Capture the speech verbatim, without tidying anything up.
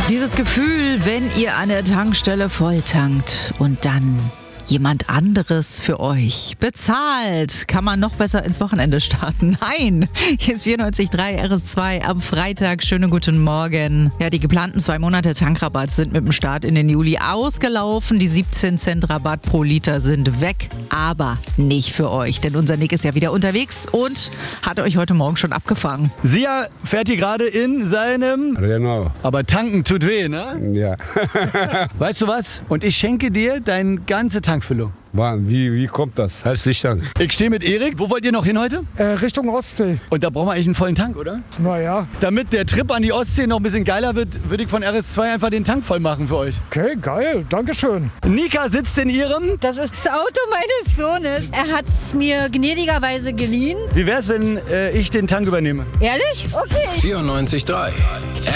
Dieses Gefühl, wenn ihr an der Tankstelle volltankt und dann jemand anderes für euch bezahlt, kann man noch besser ins Wochenende starten. Nein, hier ist vierundneunzig Komma drei R S zwei am Freitag. Schönen guten Morgen. Ja, die geplanten zwei Monate Tankrabatt sind mit dem Start in den Juli ausgelaufen. Die siebzehn Cent Rabatt pro Liter sind weg, aber nicht für euch, denn unser Nick ist ja wieder unterwegs und hat euch heute Morgen schon abgefangen. Sia fährt hier gerade in seinem... Genau. Aber tanken tut weh, ne? Ja. Weißt du was? Und ich schenke dir deine ganze Tankfüllung. Wie, wie kommt das? Herzlichen Dank. Ich stehe mit Erik. Wo wollt ihr noch hin heute? Äh, Richtung Ostsee. Und da brauchen wir eigentlich einen vollen Tank, oder? Naja. Damit der Trip an die Ostsee noch ein bisschen geiler wird, würde ich von R S zwei einfach den Tank voll machen für euch. Okay, geil. Dankeschön. Nika sitzt in ihrem... Das ist das Auto meines Sohnes. Er hat es mir gnädigerweise geliehen. Wie wär's, wenn äh, ich den Tank übernehme? Ehrlich? Okay. vierundneunzig Komma drei